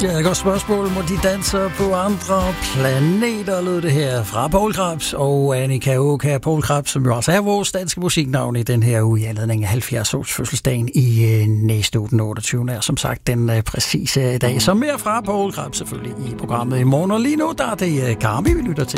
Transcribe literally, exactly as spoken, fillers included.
Ja, godt spørgsmål. Må de danser på andre planeter, lød det her fra Poul Krebs og Annika Åkær. Poul Krebs, som jo også er vores danske musiknavn i den her uge i anledning af halvfjerds-års fødselsdagen i øh, næste uge, den otteogtyvende er som sagt den øh, præcise dag. Så mere fra Poul Krebs selvfølgelig i programmet i morgen. Og lige nu, der er det øh, Carmi, vi lytter til.